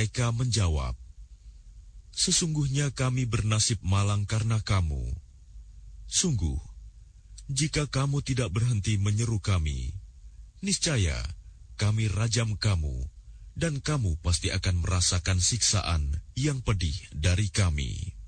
Mereka menjawab, "Sesungguhnya kami bernasib malang karena kamu. Sungguh, jika kamu tidak berhenti menyeru kami, niscaya kami rajam kamu, dan kamu pasti akan merasakan siksaan yang pedih dari kami."